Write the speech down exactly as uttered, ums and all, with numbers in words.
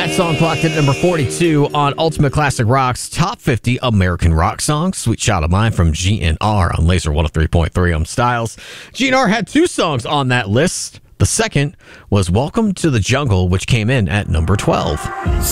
That song clocked at number forty-two on Ultimate Classic Rock's Top fifty American Rock Songs. Sweet Child of Mine from G N R on Laser one oh three point three on Styles. G N R had two songs on that list. The second was Welcome to the Jungle, which came in at number twelve.